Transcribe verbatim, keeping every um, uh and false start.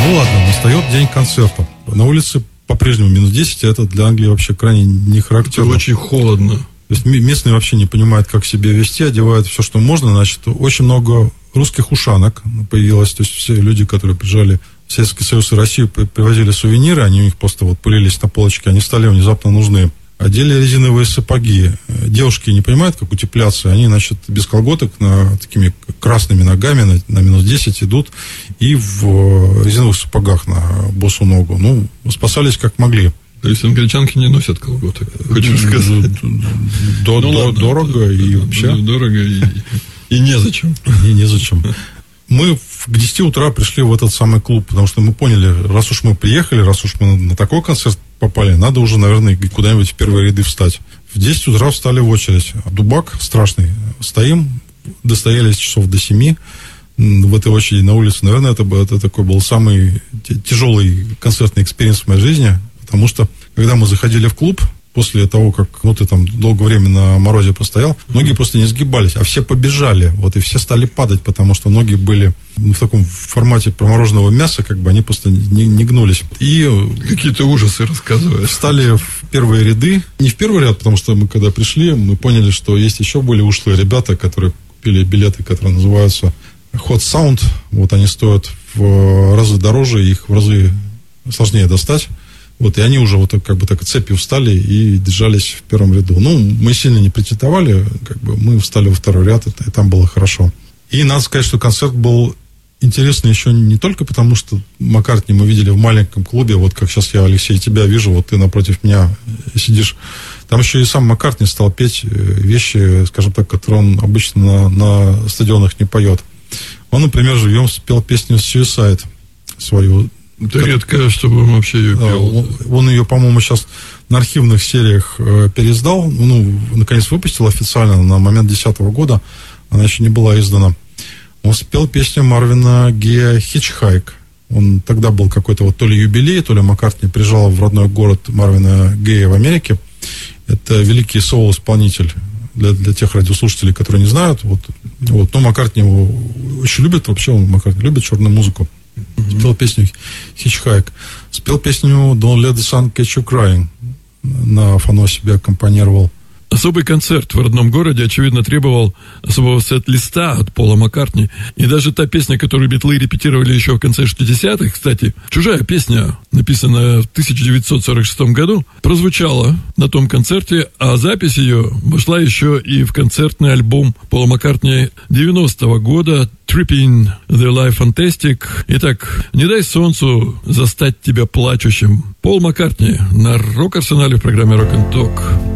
Ну ладно, настает день концерта. На улице по-прежнему минус десять, а это для Англии вообще крайне не характерно. Это очень холодно. То есть местные вообще не понимают, как себя вести, одевают все, что можно. Значит, очень много русских ушанок появилось. То есть все люди, которые приезжали в Советский Союз и Россию, привозили сувениры, они у них просто вот пылились на полочке, они стали внезапно нужны. Одели резиновые сапоги. Девушки не понимают, как утепляться. Они, значит, без колготок, на, такими красными ногами на, на минус десять идут и в резиновых сапогах на босу ногу. Ну, спасались как могли. То есть англичанки не носят колготок, хочешь сказать? Дорого и вообще. Дорого и незачем. И незачем. Мы к десяти утра пришли в этот самый клуб, потому что мы поняли, раз уж мы приехали, раз уж мы на такой концерт попали, надо уже, наверное, куда-нибудь в первые ряды встать. В десять утра встали в очередь. Дубак страшный. Стоим, достоялись часов до семи в этой очереди на улице. Наверное, это, это такой был самый тяжелый концертный экспириенс в моей жизни, потому что, когда мы заходили в клуб, после того, как ну, ты там долгое время на морозе постоял, ноги просто не сгибались, а все побежали, вот, и все стали падать, потому что ноги были в таком формате промороженного мяса, как бы они просто не, не гнулись. И какие-то ужасы рассказываешь. Встали в первые ряды, не в первый ряд, потому что мы когда пришли, мы поняли, что есть еще более ушлые ребята, которые купили билеты, которые называются Hot Sound, вот они стоят в разы дороже, их в разы сложнее достать. Вот, и они уже вот как бы так цепью встали и держались в первом ряду. Ну, мы сильно не претендовали, как бы мы встали во второй ряд, и там было хорошо. И надо сказать, что концерт был интересный еще не только потому, что Маккартни мы видели в маленьком клубе, вот как сейчас я, Алексей, тебя вижу, вот ты напротив меня сидишь. Там еще и сам Маккартни стал петь вещи, скажем так, которые он обычно на, на стадионах не поет. Он, например, живьем спел песню «Suicide» свою. Это как... редко, чтобы он вообще ее пел. Он, он ее, по-моему, сейчас на архивных сериях э, переиздал. Ну, наконец, выпустил официально на момент десятого года. Она еще не была издана. Он спел песню Марвина Гея «Хичхайк». Он тогда был какой-то вот то ли юбилей, то ли Маккартни приезжал в родной город Марвина Гея в Америке. Это великий соул-исполнитель. Для, для тех радиослушателей, которые не знают. Вот, вот. Но Маккартни его очень любит. Вообще он, Маккартни, любит черную музыку. Mm-hmm. Спел песню «Хичхайк». Спел песню «Don't let the sun catch you crying». На фано себе аккомпанировал. Особый концерт в родном городе, очевидно, требовал особого сет-листа от Пола Маккартни. И даже та песня, которую Битлы репетировали еще в конце шестидесятых, кстати, чужая песня, написанная в тысяча девятьсот сорок шестом году, прозвучала на том концерте, а запись ее вошла еще и в концертный альбом Пола Маккартни девяностого года «Tripping the Life Fantastic». Итак, «Не дай солнцу застать тебя плачущим». Пол Маккартни на Рок-Арсенале в программе «Rock and Talk».